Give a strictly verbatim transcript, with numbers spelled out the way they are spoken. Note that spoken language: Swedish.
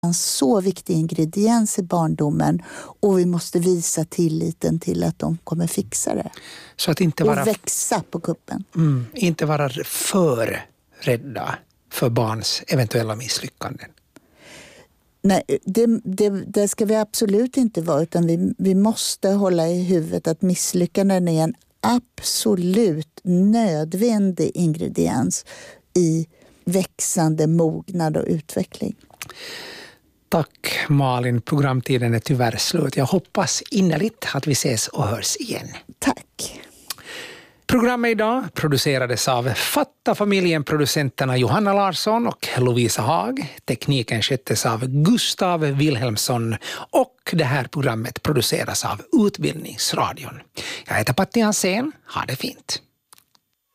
En så viktig ingrediens i barndomen och vi måste visa tilliten till att de kommer fixa det. Så att inte vara, och växa på kuppen. Mm, inte vara för rädda för barns eventuella misslyckanden. Nej, det, det, det ska vi absolut inte vara, utan vi, vi måste hålla i huvudet att misslyckanden är en absolut nödvändig ingrediens i växande mognad och utveckling. Tack Malin, programtiden är tyvärr slut. Jag hoppas innerligt att vi ses och hörs igen. Tack. Programmet idag producerades av Fatta-familjen-producenterna Johanna Larsson och Lovisa Haag. Tekniken sköttes av Gustav Wilhelmsson och det här programmet produceras av Utbildningsradion. Jag heter Patti Hansén. Ha det fint.